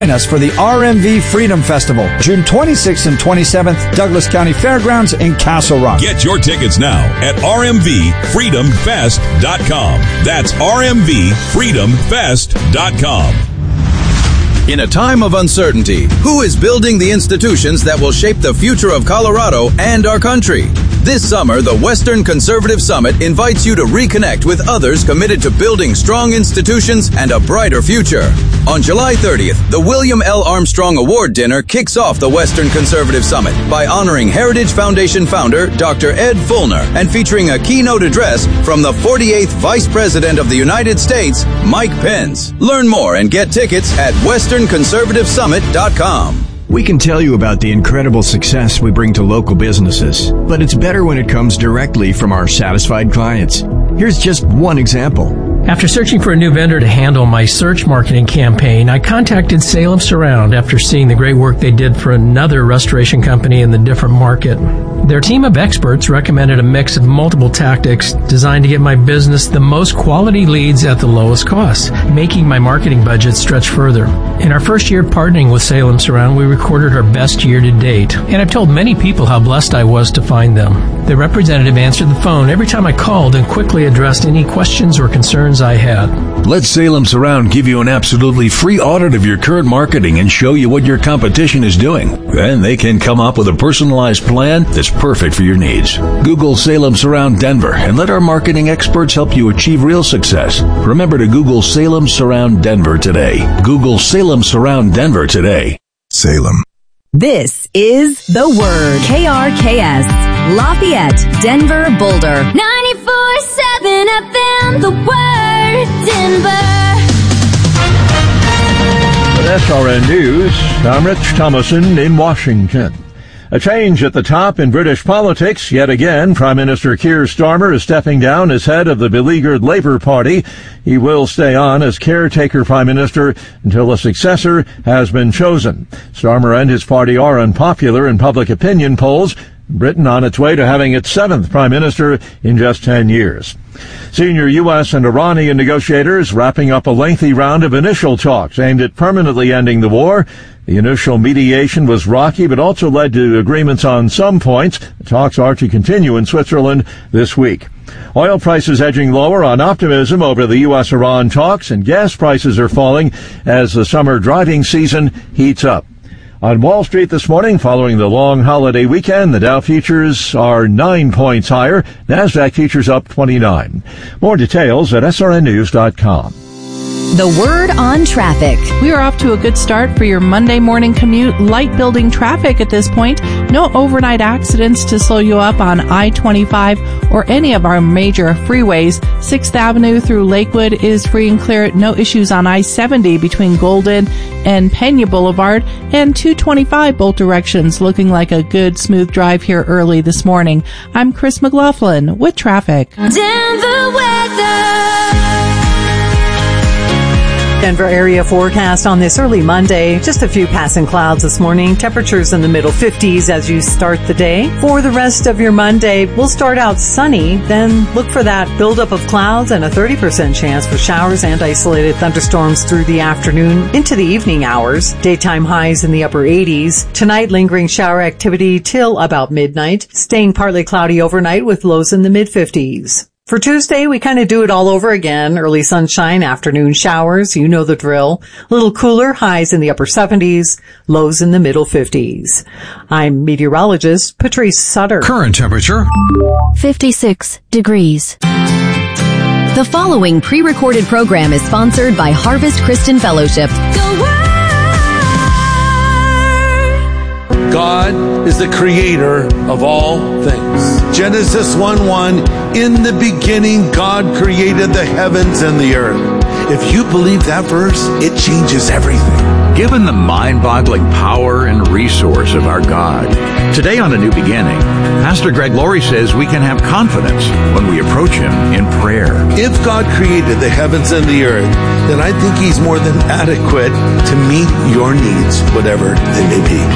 Join us for the RMV Freedom Festival, June 26th and 27th, Douglas County Fairgrounds in Castle Rock. Get your tickets now at rmvfreedomfest.com. That's rmvfreedomfest.com. In a time of uncertainty, who is building the institutions that will shape the future of Colorado and our country? This summer, the Western Conservative Summit invites you to reconnect with others committed to building strong institutions and a brighter future. On July 30th, the William L. Armstrong Award Dinner kicks off the Western Conservative Summit by honoring Heritage Foundation founder Dr. Ed Fulner and featuring a keynote address from the 48th Vice President of the United States, Mike Pence. Learn more and get tickets at westernconservativesummit.com. We can tell you about the incredible success we bring to local businesses, but it's better when it comes directly from our satisfied clients. Here's just one example. After searching for a new vendor to handle my search marketing campaign, I contacted Salem Surround after seeing the great work they did for another restoration company in the different market. Their team of experts recommended a mix of multiple tactics designed to get my business the most quality leads at the lowest cost, making my marketing budget stretch further. In our first year partnering with Salem Surround, we recorded our best year to date, and I've told many people how blessed I was to find them. The representative answered the phone every time I called and quickly addressed any questions or concerns I had. Let Salem Surround give you an absolutely free audit of your current marketing and show you what your competition is doing. Then they can come up with a personalized plan that's perfect for your needs. Google Salem Surround Denver and let our marketing experts help you achieve real success. Remember to Google Salem Surround Denver today. Google Salem Surround Denver today. Salem. This is The Word. KRKS, Lafayette, Denver, Boulder. 94.7 FM, The Word, Denver. With SRN News, I'm Rich Thomason in Washington. A change at the top in British politics. Yet again, Prime Minister Keir Starmer is stepping down as head of the beleaguered Labour Party. He will stay on as caretaker Prime Minister until a successor has been chosen. Starmer and his party are unpopular in public opinion polls. Britain on its way to having its seventh Prime Minister in just 10 years. Senior U.S. and Iranian negotiators wrapping up a lengthy round of initial talks aimed at permanently ending the war. The initial mediation was rocky, but also led to agreements on some points. The talks are to continue in Switzerland this week. Oil prices edging lower on optimism over the U.S.-Iran talks, and gas prices are falling as the summer driving season heats up. On Wall Street this morning, following the long holiday weekend, the Dow futures are 9 points higher. NASDAQ futures up 29. More details at srnnews.com. The Word on traffic. We are off to a good start for your Monday morning commute. Light building traffic at this point. No overnight accidents to slow you up on I-25 or any of our major freeways. 6th Avenue through Lakewood is free and clear. No issues on I-70 between Golden and Pena Boulevard. And 225 both directions, looking like a good smooth drive here early this morning. I'm Chris McLaughlin with traffic. Denver weather. Denver area forecast on this early Monday. Just a few passing clouds this morning. Temperatures in the middle 50s as you start the day. For the rest of your Monday, we'll start out sunny, then look for that buildup of clouds and a 30% chance for showers and isolated thunderstorms through the afternoon into the evening hours. Daytime highs in the upper 80s. Tonight, lingering shower activity till about midnight. Staying partly cloudy overnight with lows in the mid-50s. For Tuesday, we kind of do it all over again. Early sunshine, afternoon showers, you know the drill. A little cooler, highs in the upper 70s, lows in the middle 50s. I'm meteorologist Patrice Sutter. Current temperature 56 degrees. The following pre-recorded program is sponsored by Harvest Christian Fellowship. God is the creator of all things. Genesis 1:1, in the beginning God created the heavens and the earth. If you believe that verse, it changes everything. Given the mind-boggling power and resource of our God, today on A New Beginning, Pastor Greg Laurie says we can have confidence when we approach Him in prayer. If God created the heavens and the earth, then I think He's more than adequate to meet your needs, whatever they may be.